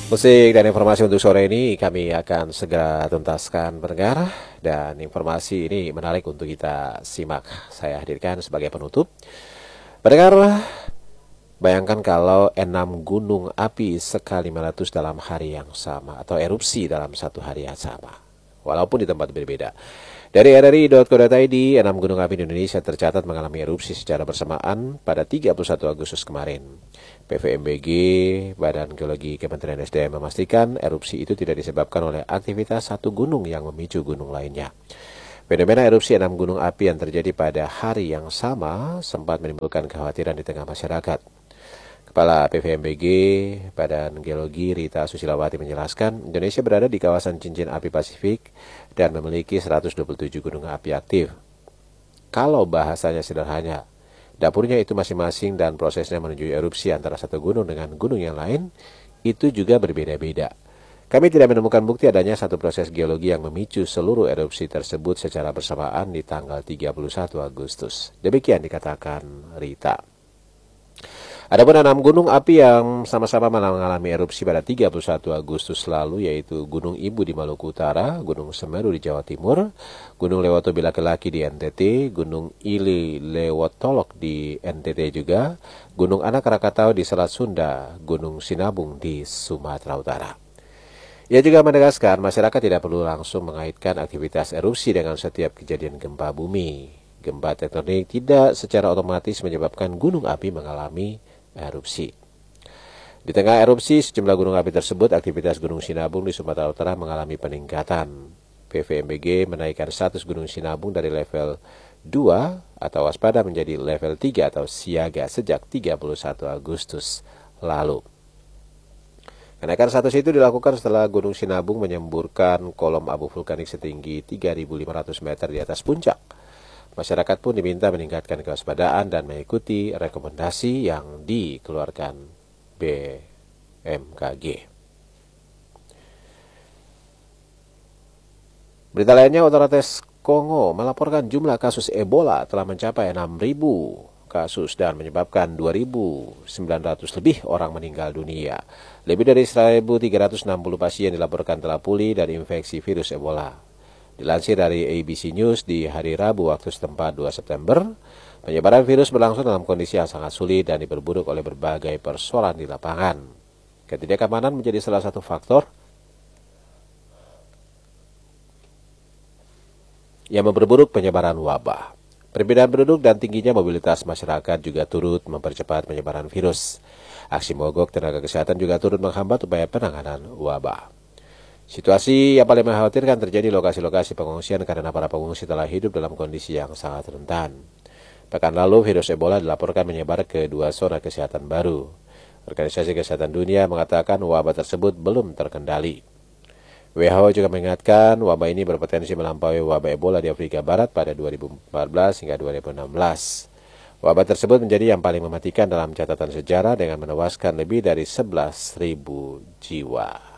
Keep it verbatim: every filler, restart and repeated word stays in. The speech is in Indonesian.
Musik dan informasi untuk sore ini kami akan segera tuntaskan pendengar, dan informasi ini menarik untuk kita simak. Saya hadirkan sebagai penutup. Pendengar, bayangkan kalau enam gunung api sekali meletus dalam hari yang sama atau erupsi dalam satu hari yang sama, walaupun di tempat berbeda. Dari r r i titik co titik i d, enam gunung api di Indonesia tercatat mengalami erupsi secara bersamaan pada tiga puluh satu Agustus kemarin. P V M B G, Badan Geologi Kementerian S D M, memastikan erupsi itu tidak disebabkan oleh aktivitas satu gunung yang memicu gunung lainnya. Fenomena erupsi enam gunung api yang terjadi pada hari yang sama sempat menimbulkan kekhawatiran di tengah masyarakat. Kepala P V M B G, Badan Geologi, Rita Susilawati menjelaskan, Indonesia berada di kawasan cincin api Pasifik dan memiliki seratus dua puluh tujuh gunung api aktif. Kalau bahasanya sederhana, dapurnya itu masing-masing dan prosesnya menuju erupsi antara satu gunung dengan gunung yang lain itu juga berbeda-beda. Kami tidak menemukan bukti adanya satu proses geologi yang memicu seluruh erupsi tersebut secara bersamaan di tanggal tiga puluh satu Agustus. Demikian dikatakan Rita. Adapun enam gunung api yang sama-sama mengalami erupsi pada tiga puluh satu Agustus lalu, yaitu Gunung Ibu di Maluku Utara, Gunung Semeru di Jawa Timur, Gunung Lewotobi Laki-Laki di N T T, Gunung Ili Lewotolok di N T T juga, Gunung Anak Rakatau di Selat Sunda, Gunung Sinabung di Sumatera Utara. Ia juga menegaskan masyarakat tidak perlu langsung mengaitkan aktivitas erupsi dengan setiap kejadian gempa bumi. Gempa tektonik tidak secara otomatis menyebabkan gunung api mengalami erupsi. Di tengah erupsi sejumlah gunung api tersebut, aktivitas Gunung Sinabung di Sumatera Utara mengalami peningkatan. P V M B G menaikkan status Gunung Sinabung dari level dua atau waspada menjadi level tiga atau siaga sejak tiga puluh satu Agustus lalu. Kenaikan status itu dilakukan setelah Gunung Sinabung menyemburkan kolom abu vulkanik setinggi tiga ribu lima ratus meter di atas puncak. Masyarakat pun diminta meningkatkan kewaspadaan dan mengikuti rekomendasi yang dikeluarkan B M K G. Berita lainnya, otoritas Kongo melaporkan jumlah kasus Ebola telah mencapai enam ribu kasus dan menyebabkan dua ribu sembilan ratus lebih orang meninggal dunia. Lebih dari seribu tiga ratus enam puluh pasien dilaporkan telah pulih dari infeksi virus Ebola. Dilansir dari A B C News di hari Rabu waktu setempat dua September, penyebaran virus berlangsung dalam kondisi yang sangat sulit dan diperburuk oleh berbagai persoalan di lapangan. Ketidakamanan menjadi salah satu faktor yang memperburuk penyebaran wabah. Perbedaan penduduk dan tingginya mobilitas masyarakat juga turut mempercepat penyebaran virus. Aksi mogok tenaga kesehatan juga turut menghambat upaya penanganan wabah. Situasi yang paling mengkhawatirkan terjadi di lokasi-lokasi pengungsian karena para pengungsi telah hidup dalam kondisi yang sangat rentan. Pekan lalu, virus Ebola dilaporkan menyebar ke dua zona kesehatan baru. Organisasi Kesehatan Dunia mengatakan wabah tersebut belum terkendali. W H O juga mengingatkan wabah ini berpotensi melampaui wabah Ebola di Afrika Barat pada dua ribu empat belas hingga dua ribu enam belas. Wabah tersebut menjadi yang paling mematikan dalam catatan sejarah dengan menewaskan lebih dari sebelas ribu jiwa.